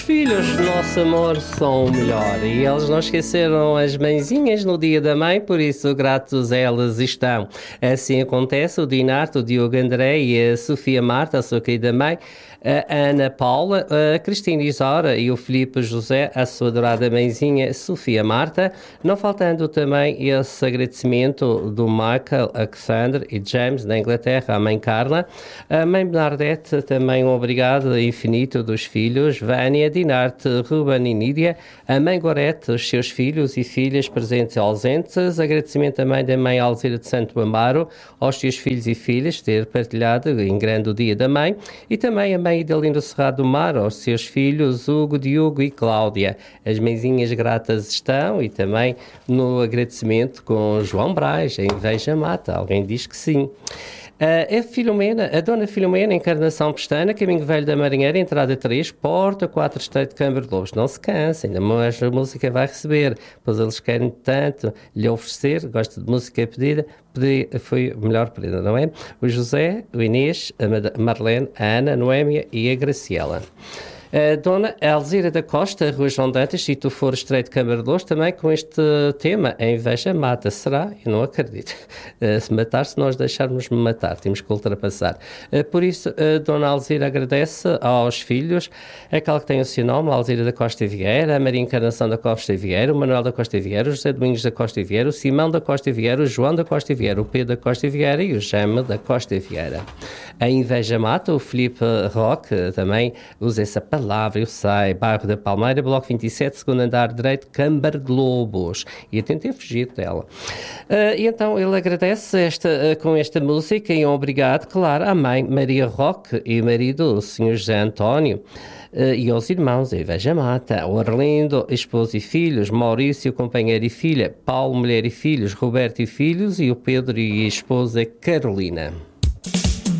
Filhos, nosso amor, são o melhor. E eles não esqueceram as mãezinhas no dia da mãe, por isso gratos elas estão. Assim acontece o Dinarto, o Diogo André e a Sofia Marta, a sua querida mãe, a Ana Paula, a Cristina Isora e o Filipe José, a sua adorada mãezinha Sofia Marta. Não faltando também esse agradecimento do Michael, Alexander e James da Inglaterra, à mãe Carla. A mãe Bernadette, também um obrigado infinito dos filhos, Vânia, Dinarte, Ruben e Nídia, a mãe Gorete, os seus filhos e filhas presentes e ausentes, agradecimento também da mãe Alzira de Santo Amaro, aos seus filhos e filhas, ter partilhado em grande o dia da mãe, e também a mãe Idalindo Serrado do Mar, aos seus filhos Hugo, Diogo e Cláudia. As mãezinhas gratas estão, e também no agradecimento com João Braz, a inveja mata, alguém diz que sim. A Dona Filomena, Encarnação Pestana, Caminho Velho da Marinheira, entrada 3, porta 4, Estreito de Câmara de Lobos. Não se canse, ainda mais a música vai receber, pois eles querem tanto lhe oferecer, gosta de música pedida, foi melhor pedida, não é? O José, o Inês, a Marlene, a Ana, a Noémia e a Graciela. A Dona Alzira da Costa, Rua João Dantas, se tu for Estreito de Câmara de Lobos, também com este tema, a inveja mata. Será? Eu não acredito. Se matar, se nós deixarmos matar, temos que ultrapassar. Por isso, a Dona Alzira agradece aos filhos, aquela que tem o seu nome, a Alzira da Costa Vieira, a Maria Encarnação da Costa Vieira, o Manuel da Costa Vieira, o José Domingos da Costa Vieira, o Simão da Costa Vieira, o João da Costa Vieira, o Pedro da Costa Vieira e o Jaime da Costa Vieira. A inveja mata, o Filipe Roque também usa essa palavra, eu sei, bairro da Palmeira, bloco 27, segundo andar direito, Câmara de Lobos. E eu tentei fugir dela. E então ele agradece com esta música e um obrigado, claro, à mãe Maria Roque e marido, o Sr. José António. E aos irmãos, a inveja mata, o Arlindo, esposo e filhos, Maurício, companheiro e filha, Paulo, mulher e filhos, Roberto e filhos, e o Pedro e a esposa Carolina.